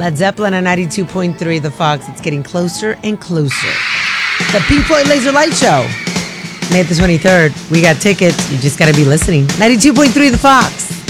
Led Zeppelin on 92.3 The Fox. It's getting closer and closer. The Pink Floyd Laser Light Show. May the 23rd. We got tickets. You just got to be listening. 92.3 The Fox.